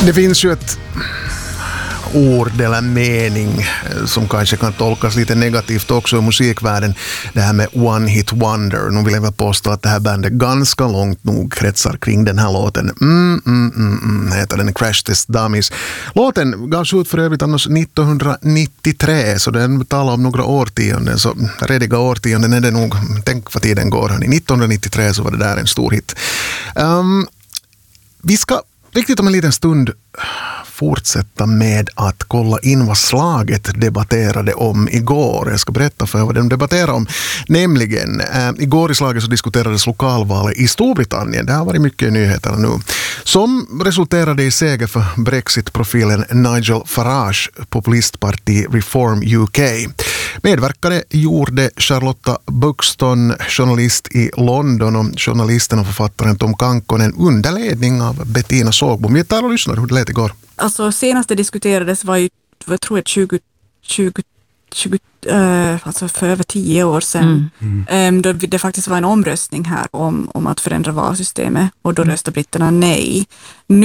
Det finns ju ett ord eller mening som kanske kan tolkas lite negativt också i musikvärlden. Det här med One Hit Wonder. Nu vill jag väl påstå att det här bandet ganska långt nog kretsar kring den här låten. Heter den Crash Test Dummies. Låten gavs ut för övrigt annars 1993, så den talar om några årtionden. Så rediga årtionden är det nog, tänk vad tiden går. 1993 så var det där en stor hit. Vi ska riktigt om en liten stund fortsätta med att kolla in vad slaget debatterade om igår. Jag ska berätta för vad de debatterade om. Nämligen, igår i slaget så diskuterades lokalvalet i Storbritannien. Det har varit mycket nyheter nu. Som resulterade i seger för Brexit-profilen Nigel Farage, populistparti Reform UK. Medverkade gjorde Charlotta Buxton, journalist i London, och journalisten och författaren Tom Kankonen under ledning av Bettina Sågbom. Vi tar och lyssnar hur det lät igår. Alltså senast det diskuterades var ju, jag tror jag 20 alltså för över 10 år sedan. Då det faktiskt var en omröstning här om att förändra valsystemet, och då röstade britterna nej.